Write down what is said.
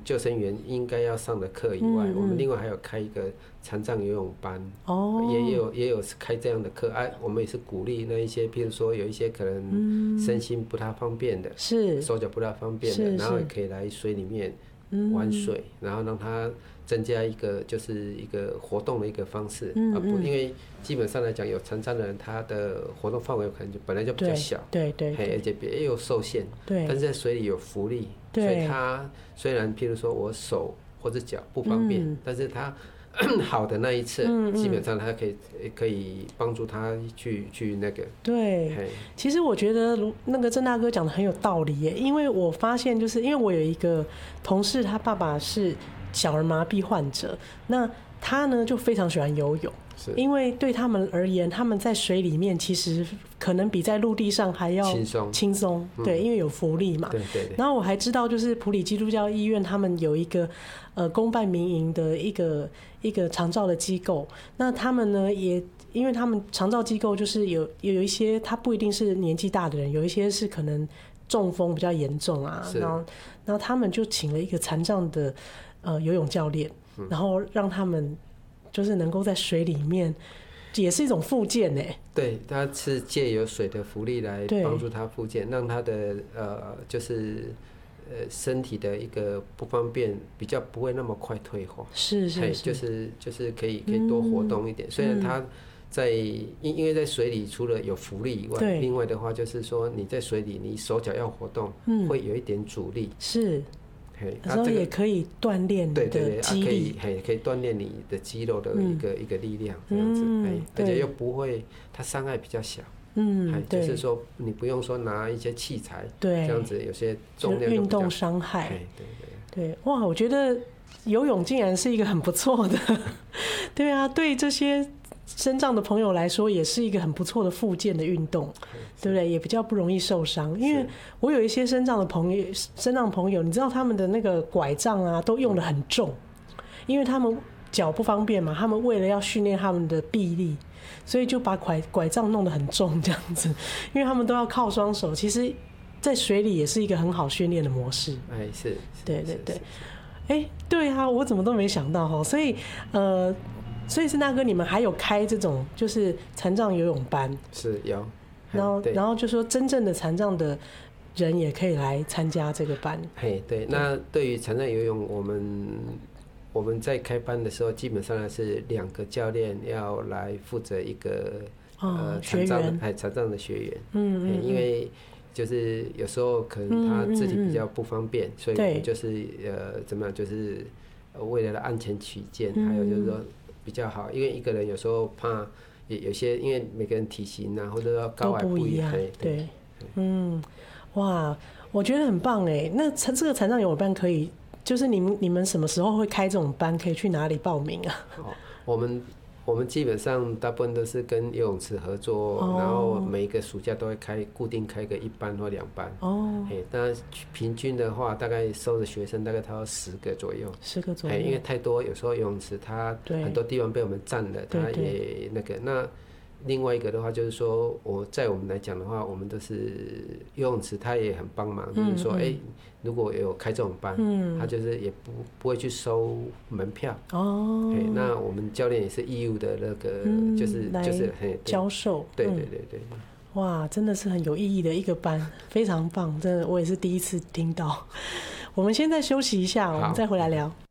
救生员应该要上的课以外，我们另外还有开一个残障游泳班，也有开这样的课我们也是鼓励那一些，譬如说有一些可能身心不太方便的，手脚不太方便的，然后也可以来水里面玩水，然后让他增加一个就是一个活动的一个方式，因为基本上来讲，有残障的人他的活动范围可能本来就比较小，对，而且也有受限，但是在水里有浮力，所以他虽然譬如说我手或者脚不方便，但是他好的那一次，基本上他可以帮助他去那个。 对，其实我觉得那个郑大哥讲的很有道理耶，因为我发现就是因为我有一个同事，他爸爸是小儿麻痹患者，那他呢就非常喜欢游泳。因为对他们而言，他们在水里面其实可能比在陆地上还要轻松，对，因为有浮力嘛。对。然后我还知道，就是普里基督教医院他们有一个公办民营的一个长照的机构，那他们呢也因为他们长照机构就是有一些他不一定是年纪大的人，有一些是可能中风比较严重啊，然后他们就请了一个残障的游泳教练，然后让他们就是能够在水里面，也是一种复健呢。对， 他是借由水的浮力来帮助他复健，让他的就是身体的一个不方便比较不会那么快退化。是，就是可以多活动一点。虽然他因为在水里除了有浮力以外，另外的话就是说你在水里你手脚要活动，会有一点阻力。是。有时候也可以锻炼你的肌力，可以锻炼你的肌肉的一个力量，这样子，而且又不会，它伤害比较小，就是说你不用说拿一些器材，这样子有些重量运动伤害，对，哇，我觉得游泳竟然是一个很不错的，对啊，对这些身障的朋友来说，也是一个很不错的复健的运动，对不对？也比较不容易受伤。因为我有一些身障朋友，你知道他们的那个拐杖啊，都用得很重，因为他们脚不方便嘛，他们为了要训练他们的臂力，所以就把拐杖弄得很重这样子，因为他们都要靠双手。其实，在水里也是一个很好训练的模式。是，对。对啊，我怎么都没想到哈，所以郑大哥，你们还有开这种就是残障游泳班？是有，然后就说真正的残障的人也可以来参加这个班。对，那对于残障游泳，我们在开班的时候，基本上是2个教练要来负责一个残障的学员。因为就是有时候可能他肢体比较不方便，所以我们就是怎么样，就是为了安全起见，还有就是说。比较好，因为一个人有时候怕有些，因为每个人体型啊，或者说高矮不一样，对，哇，我觉得很棒哎。那这个残障游泳班可以，就是你们什么时候会开这种班？可以去哪里报名啊？我们基本上大部分都是跟游泳池合作，然后每一个暑假都会固定开个1班或2班。那平均的话，大概收的学生大概要10个左右。因为太多，有时候游泳池它很多地方被我们占了，它也那个那。另外一个的话就是说，在我们来讲的话，我们都是游泳池，他也很帮忙，就是说，如果有开这种班，他就是也不会去收门票。那我们教练也是义务的那个，就是教授。对。哇，真的是很有意义的一个班，非常棒，真的我也是第一次听到。我们现在休息一下，我们再回来聊。